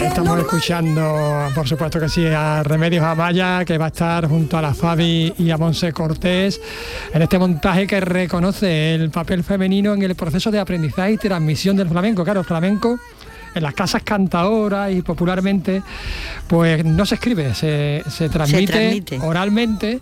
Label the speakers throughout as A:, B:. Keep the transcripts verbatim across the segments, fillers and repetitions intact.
A: Estamos escuchando, por supuesto que sí, a Remedios Amaya, que va a estar junto a la Fabi y a Monse Cortés en este montaje que reconoce el papel femenino en el proceso de aprendizaje y transmisión del flamenco. Claro, el flamenco en las casas cantadoras y popularmente, pues no se escribe, se, se, transmite, se transmite oralmente.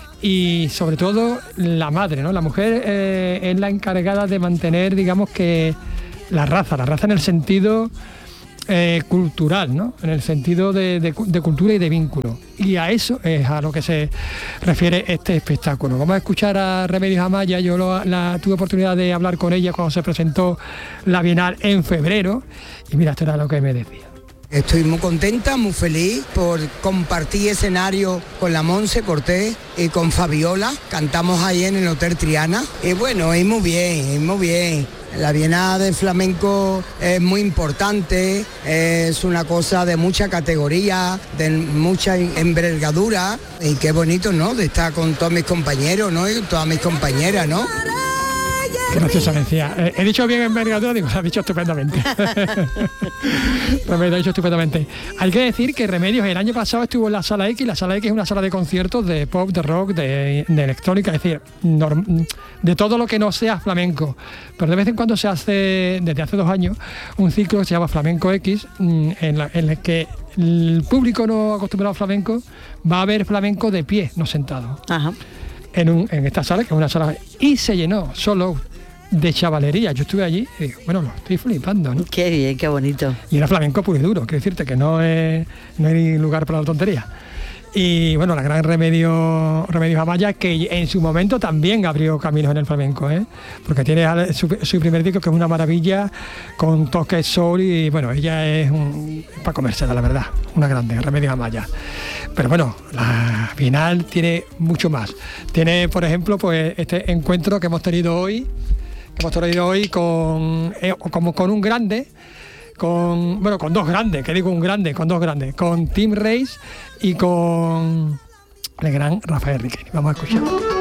A: Y sobre todo la madre, ¿no? La mujer eh, es la encargada de mantener, digamos que la raza, la raza en el sentido eh, cultural, ¿no? En el sentido de, de, de cultura y de vínculo. Y a eso es a lo que se refiere este espectáculo. Vamos a escuchar a Remedios Amaya. Yo lo, la, tuve oportunidad de hablar con ella cuando se presentó la Bienal en febrero. Y mira, esto era lo que me decía.
B: Estoy muy contenta, muy feliz por compartir escenario con la Monse Cortés y con Fabiola. Cantamos ahí en el Hotel Triana. Y bueno, es muy bien, es muy bien. La Bienal de Flamenco es muy importante, es una cosa de mucha categoría, de mucha envergadura. Y qué bonito, ¿no?, de estar con todos mis compañeros, ¿no?, y todas mis compañeras, ¿no?
A: Graciosa me decía. Eh, he dicho bien envergadura, digo, lo has dicho estupendamente. Remedio, lo ha dicho estupendamente. Hay que decir que Remedios el año pasado estuvo en la Sala X. La Sala X es una sala de conciertos de pop, de rock, de, de electrónica, es decir, norm, de todo lo que no sea flamenco. Pero de vez en cuando se hace, desde hace dos años, un ciclo que se llama Flamenco X, en, la, en el que el público no acostumbrado al flamenco va a ver flamenco de pie, no sentado.
C: Ajá.
A: En, un, en esta sala, que es una sala, y se llenó solo de chavalería. Yo estuve allí y digo, bueno, lo estoy flipando, ¿no?
C: Qué bien, qué bonito.
A: Y era flamenco puro y duro, quiero decirte que no, es, no hay lugar para la tontería. Y bueno, la gran Remedio, Remedios Amaya, que en su momento también abrió caminos en el flamenco, ¿eh? Porque tiene su, su primer disco, que es una maravilla, con toques soul, y bueno, ella es un, para comérsela, la verdad, una grande, Remedios Amaya. Pero bueno, la Bienal tiene mucho más. Tiene, por ejemplo, pues este encuentro que hemos tenido hoy, que hemos tenido hoy con, eh, como con un grande, con, bueno, con dos grandes, que digo un grande, con dos grandes, con Tim Reis y con el gran Rafael Riquelme. Vamos a escuchar.